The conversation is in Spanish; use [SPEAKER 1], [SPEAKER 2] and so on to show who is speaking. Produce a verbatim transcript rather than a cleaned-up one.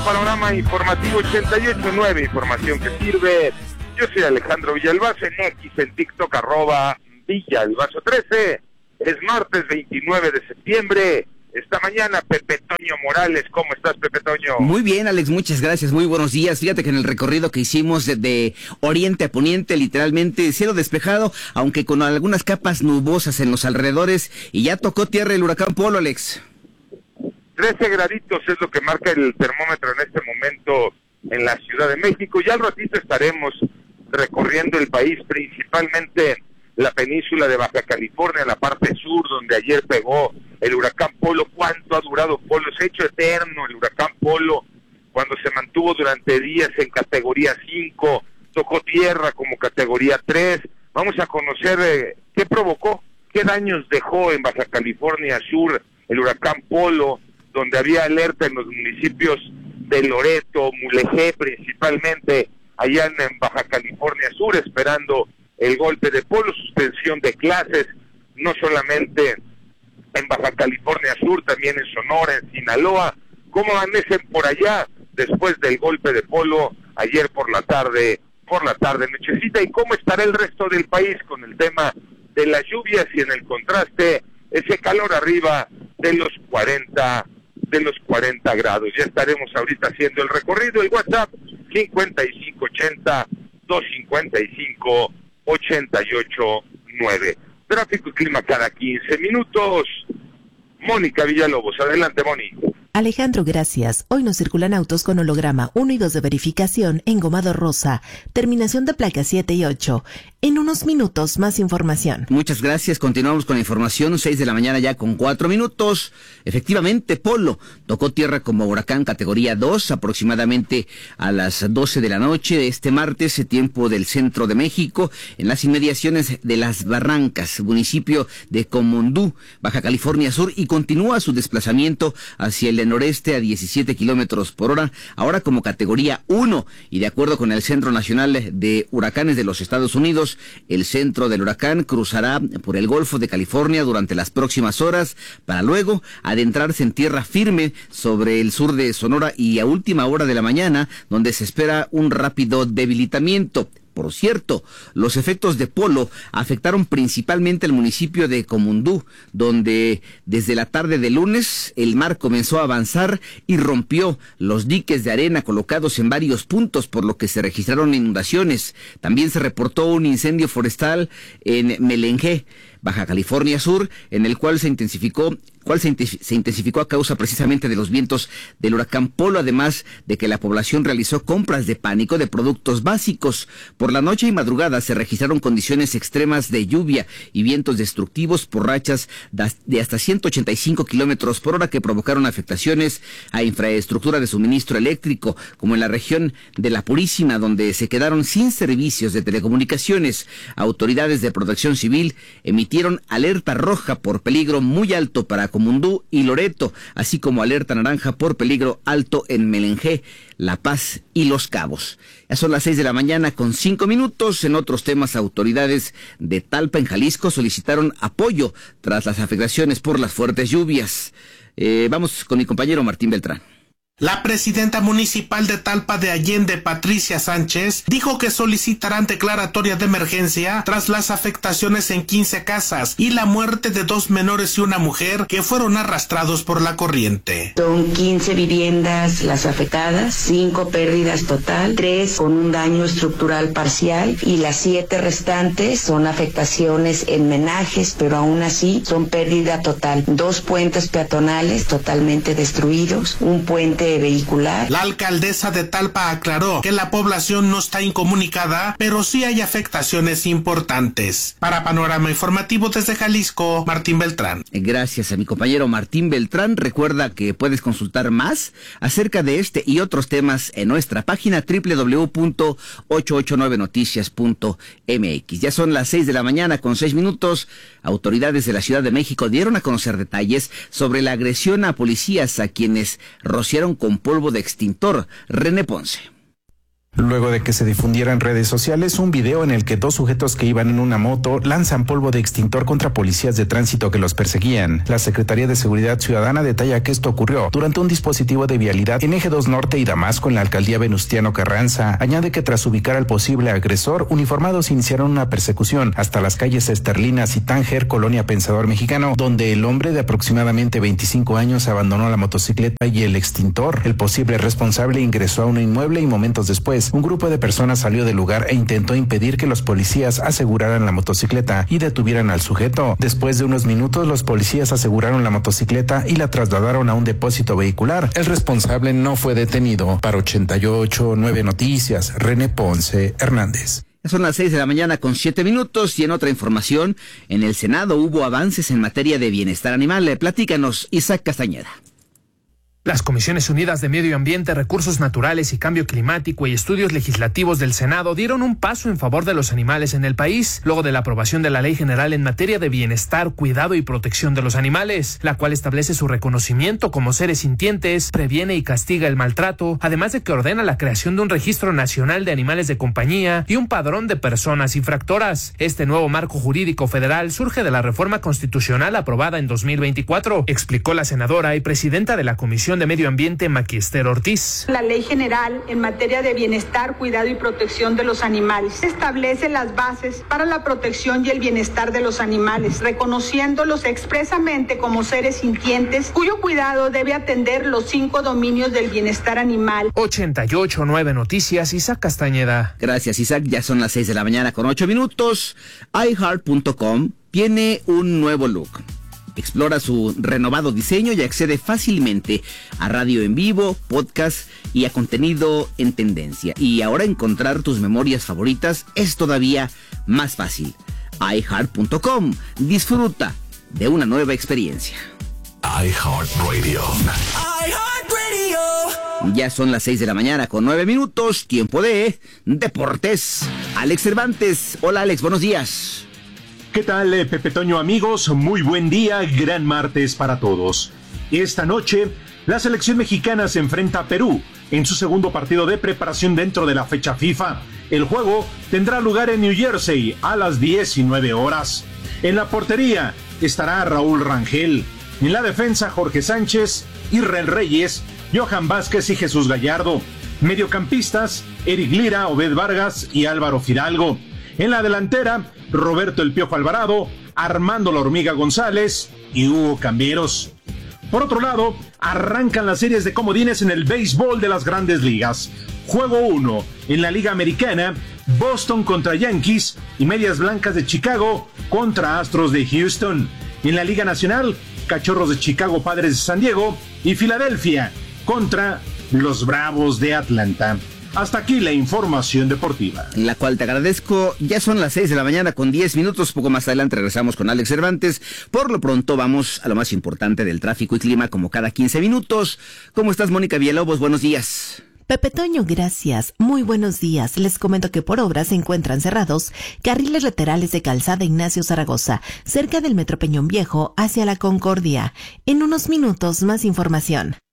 [SPEAKER 1] Panorama Informativo ochenta y ocho punto nueve, información que sirve. Yo soy Alejandro Villalbazo, en X, en TikTok, arroba Villalbazo trece. Es martes veintinueve de septiembre. Esta mañana, Pepe Toño Morales. ¿Cómo estás, Pepe Toño?
[SPEAKER 2] Muy bien, Alex, muchas gracias, muy buenos días. Fíjate que en el recorrido que hicimos de, de oriente a poniente, literalmente cielo despejado, aunque con algunas capas nubosas en los alrededores, y ya tocó tierra el huracán Polo, Alex.
[SPEAKER 1] trece graditos es lo que marca el termómetro en este momento en la Ciudad de México. Ya al ratito estaremos recorriendo el país, principalmente la península de Baja California, la parte sur, donde ayer pegó el huracán Polo. ¿Cuánto ha durado Polo? Se ha hecho eterno el huracán Polo, cuando se mantuvo durante días en categoría cinco, tocó tierra como categoría tres. Vamos a conocer eh, qué provocó, qué daños dejó en Baja California Sur el huracán Polo, donde había alerta en los municipios de Loreto, Mulegé principalmente, allá en Baja California Sur, esperando el golpe de Polo, suspensión de clases, no solamente en Baja California Sur, también en Sonora, en Sinaloa. ¿Cómo amanecen por allá después del golpe de Polo ayer por la tarde, por la tarde, nochecita? ¿Y cómo estará el resto del país con el tema de las lluvias y en el contraste, ese calor arriba de los cuarenta de los cuarenta grados? Ya estaremos ahorita haciendo el recorrido. El WhatsApp cincuenta y cinco ochenta, doscientos cincuenta y cinco, ochenta y ocho nueve. Tráfico y clima cada quince minutos. Mónica Villalobos, adelante, Moni.
[SPEAKER 3] Alejandro, gracias. Hoy nos circulan autos con holograma uno y dos de verificación, engomado rosa, terminación de placas siete y ocho. En unos minutos, más información.
[SPEAKER 2] Muchas gracias. Continuamos con la información. seis de la mañana ya con cuatro minutos. Efectivamente, Polo tocó tierra como huracán categoría dos, aproximadamente a las doce de la noche de este martes, tiempo del centro de México, en las inmediaciones de Las Barrancas, municipio de Comondú, Baja California Sur, y continúa su desplazamiento hacia el noreste a diecisiete kilómetros por hora, ahora como categoría uno, y de acuerdo con el Centro Nacional de Huracanes de los Estados Unidos, el centro del huracán cruzará por el Golfo de California durante las próximas horas para luego adentrarse en tierra firme sobre el sur de Sonora y a última hora de la mañana, donde se espera un rápido debilitamiento. Por cierto, los efectos de Polo afectaron principalmente al municipio de Comondú, donde desde la tarde de lunes el mar comenzó a avanzar y rompió los diques de arena colocados en varios puntos, por lo que se registraron inundaciones. También se reportó un incendio forestal en Melengé, Baja California Sur, en el cual se intensificó cual se, se intensificó a causa precisamente de los vientos del huracán Polo, además de que la población realizó compras de pánico de productos básicos. Por la noche y madrugada se registraron condiciones extremas de lluvia y vientos destructivos por rachas de hasta ciento ochenta y cinco kilómetros por hora que provocaron afectaciones a infraestructura de suministro eléctrico, como en la región de La Purísima, donde se quedaron sin servicios de telecomunicaciones. Autoridades de protección civil emitieron alerta roja por peligro muy alto para Comondú y Loreto, así como alerta naranja por peligro alto en Melengé, La Paz y Los Cabos. Ya son las seis de la mañana con cinco minutos. En otros temas, autoridades de Talpa, en Jalisco, solicitaron apoyo tras las afectaciones por las fuertes lluvias. Eh, vamos con mi compañero Martín Beltrán.
[SPEAKER 4] La presidenta municipal de Talpa de Allende, Patricia Sánchez, dijo que solicitarán declaratoria de emergencia tras las afectaciones en quince casas y la muerte de dos menores y una mujer que fueron arrastrados por la corriente.
[SPEAKER 5] Son quince viviendas las afectadas, cinco pérdidas total, tres con un daño estructural parcial y las siete restantes son afectaciones en menajes, pero aún así son pérdida total. Dos puentes peatonales totalmente destruidos, un puente vehicular.
[SPEAKER 4] La alcaldesa de Talpa aclaró que la población no está incomunicada, pero sí hay afectaciones importantes. Para Panorama Informativo desde Jalisco, Martín Beltrán.
[SPEAKER 2] Gracias a mi compañero Martín Beltrán. Recuerda que puedes consultar más acerca de este y otros temas en nuestra página doble u doble u doble u punto ochocientos ochenta y nueve noticias punto m x. Ya son las seis de la mañana con seis minutos. Autoridades de la Ciudad de México dieron a conocer detalles sobre la agresión a policías a quienes rociaron con polvo de extintor. René Ponce.
[SPEAKER 6] Luego de que se difundiera en redes sociales un video en el que dos sujetos que iban en una moto lanzan polvo de extintor contra policías de tránsito que los perseguían, la Secretaría de Seguridad Ciudadana detalla que esto ocurrió durante un dispositivo de vialidad en Eje dos Norte y Damasco en la alcaldía Venustiano Carranza. Añade que tras ubicar al posible agresor, uniformados iniciaron una persecución hasta las calles Esterlinas y Tánger, colonia Pensador Mexicano, donde el hombre de aproximadamente veinticinco años abandonó la motocicleta y el extintor. El posible responsable ingresó a un inmueble y momentos después un grupo de personas salió del lugar e intentó impedir que los policías aseguraran la motocicleta y detuvieran al sujeto. Después de unos minutos, los policías aseguraron la motocicleta y la trasladaron a un depósito vehicular. El responsable no fue detenido. Para ochenta y ocho nueve Noticias, René Ponce Hernández.
[SPEAKER 2] Son las seis de la mañana con siete minutos y en otra información, en el Senado hubo avances en materia de bienestar animal. Platícanos, Isaac Castañeda.
[SPEAKER 7] Las Comisiones Unidas de Medio Ambiente, Recursos Naturales y Cambio Climático y Estudios Legislativos del Senado dieron un paso en favor de los animales en el país, luego de la aprobación de la Ley General en materia de bienestar, cuidado y protección de los animales, la cual establece su reconocimiento como seres sintientes, previene y castiga el maltrato, además de que ordena la creación de un registro nacional de animales de compañía y un padrón de personas infractoras. Este nuevo marco jurídico federal surge de la reforma constitucional aprobada en dos mil veinticuatro, explicó la senadora y presidenta de la Comisión de Medio Ambiente, Maquister Ortiz.
[SPEAKER 8] La Ley General en materia de bienestar, cuidado y protección de los animales establece las bases para la protección y el bienestar de los animales, reconociéndolos expresamente como seres sintientes cuyo cuidado debe atender los cinco dominios del bienestar animal.
[SPEAKER 7] ochenta y ocho nueve Noticias, Isaac Castañeda.
[SPEAKER 2] Gracias, Isaac. Ya son las seis de la mañana con ocho minutos. iHeart punto com tiene un nuevo look. Explora su renovado diseño y accede fácilmente a radio en vivo, podcast y a contenido en tendencia. Y ahora encontrar tus memorias favoritas es todavía más fácil. iHeart punto com. Disfruta de una nueva experiencia.
[SPEAKER 9] iHeartRadio. iHeartRadio.
[SPEAKER 2] Ya son las seis de la mañana con nueve minutos. Tiempo de deportes. Alex Cervantes. Hola, Alex. Buenos días.
[SPEAKER 10] ¿Qué tal, eh, Pepe Toño, amigos? Muy buen día, gran martes para todos. Esta noche, la selección mexicana se enfrenta a Perú en su segundo partido de preparación dentro de la fecha FIFA. El juego tendrá lugar en New Jersey a las diecinueve horas. En la portería estará Raúl Rangel. En la defensa, Jorge Sánchez, Irren Reyes, Johan Vázquez y Jesús Gallardo. Mediocampistas, Eric Lira, Obed Vargas y Álvaro Fidalgo. En la delantera, Roberto El Piojo Alvarado, Armando La Hormiga González y Hugo Camberos. Por otro lado, arrancan las series de comodines en el béisbol de las Grandes Ligas. Juego uno, en la Liga Americana, Boston contra Yankees y Medias Blancas de Chicago contra Astros de Houston. En la Liga Nacional, Cachorros de Chicago, Padres de San Diego y Filadelfia contra los Bravos de Atlanta. Hasta aquí la información deportiva.
[SPEAKER 2] La cual te agradezco. Ya son las seis de la mañana con diez minutos. Poco más adelante regresamos con Alex Cervantes. Por lo pronto vamos a lo más importante del tráfico y clima como cada quince minutos. ¿Cómo estás, Mónica Villalobos? Buenos días.
[SPEAKER 3] Pepe Toño, gracias. Muy buenos días. Les comento que por obra se encuentran cerrados carriles laterales de Calzada Ignacio Zaragoza, cerca del Metro Peñón Viejo, hacia la Concordia. En unos minutos más información.